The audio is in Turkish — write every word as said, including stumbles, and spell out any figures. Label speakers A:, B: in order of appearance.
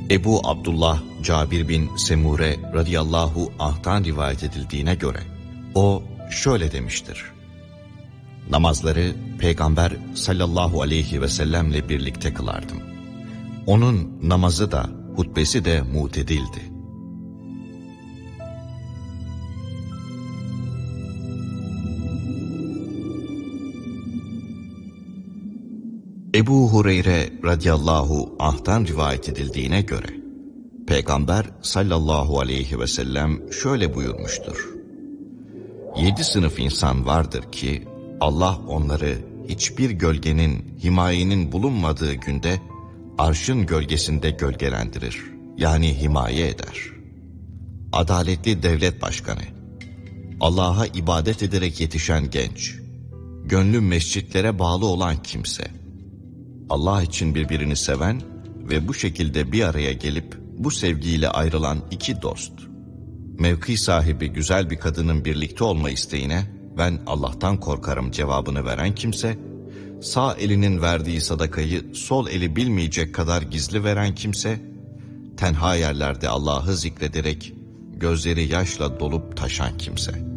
A: Ebu Abdullah Cabir bin Semure radıyallahu anh'tan rivayet edildiğine göre o şöyle demiştir: namazları Peygamber sallallahu aleyhi ve sellemle birlikte kılardım. Onun namazı da hutbesi de mutedildi. Ebu Hureyre radıyallahu anh'tan rivayet edildiğine göre Peygamber sallallahu aleyhi ve sellem şöyle buyurmuştur: Yedi sınıf insan vardır ki Allah onları hiçbir gölgenin, himayenin bulunmadığı günde arşın gölgesinde gölgelendirir, yani himaye eder. Adaletli devlet başkanı, Allah'a ibadet ederek yetişen genç, gönlü mescitlere bağlı olan kimse, Allah için birbirini seven ve bu şekilde bir araya gelip bu sevgiyle ayrılan iki dost, mevki sahibi güzel bir kadının birlikte olma isteğine ben Allah'tan korkarım cevabını veren kimse, sağ elinin verdiği sadakayı sol eli bilmeyecek kadar gizli veren kimse, tenha yerlerde Allah'ı zikrederek gözleri yaşla dolup taşan kimse.